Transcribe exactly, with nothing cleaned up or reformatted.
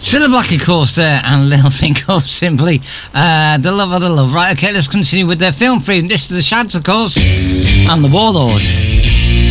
Cilla Black, of course, there, and Little Thing Called Simply. Uh, the Love of the Love. Right, okay, let's continue with their film theme. This is the Shads, of course, and the Warlord.